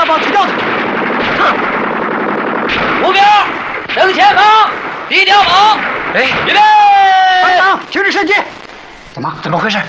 帮去调查。 目标正前方，地碉堡。 哎， 预备。 班长，停止射击。 怎么回事？